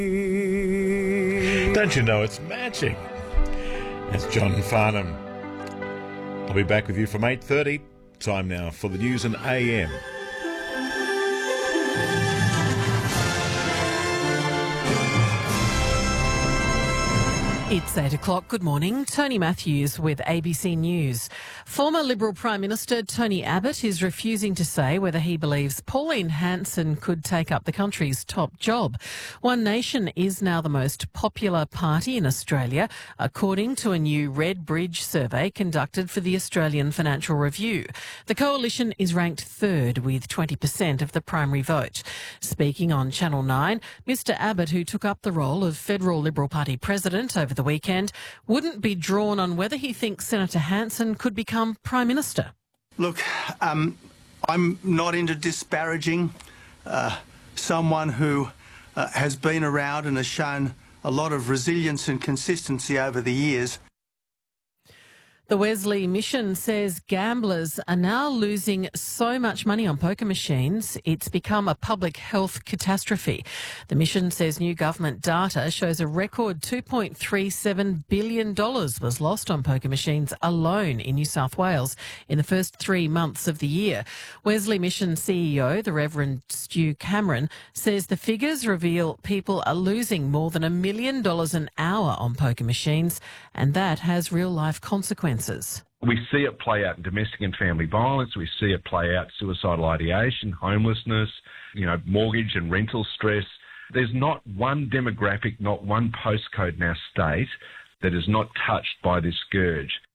Don't you know it's magic? It's John Farnham. I'll be back with you from 8:30. Time now for the news and AM. It's 8 o'clock. Good morning. Tony Matthews with ABC News. Former Liberal Prime Minister Tony Abbott is refusing to say whether he believes Pauline Hanson could take up the country's top job. One Nation is now the most popular party in Australia, according to a new Red Bridge survey conducted for the Australian Financial Review. The coalition is ranked third with 20% of the primary vote. Speaking on Channel 9, Mr Abbott, who took up the role of Federal Liberal Party president over the weekend, wouldn't be drawn on whether he thinks Senator Hanson could become Prime Minister. Look, I'm not into disparaging someone who has been around and has shown a lot of resilience and consistency over the years. The Wesley Mission says gamblers are now losing so much money on poker machines, it's become a public health catastrophe. The mission says new government data shows a record $2.37 billion was lost on poker machines alone in New South Wales in the first 3 months of the year. Wesley Mission CEO, the Reverend Stu Cameron, says the figures reveal people are losing more than $1 million an hour on poker machines, and that has real-life consequences. We see it play out in domestic and family violence. We see it play out suicidal ideation, homelessness, mortgage and rental stress. There's not one demographic, not one postcode in our state that is not touched by this scourge.